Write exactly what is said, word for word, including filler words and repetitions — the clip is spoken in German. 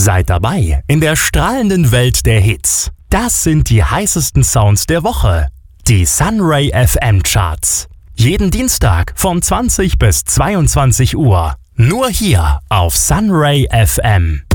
Seid dabei in der strahlenden Welt der Hits. Das sind die heißesten Sounds der Woche. Die Sunray F M Charts. Jeden Dienstag von zwanzig bis zweiundzwanzig Uhr. Nur hier auf Sunray F M.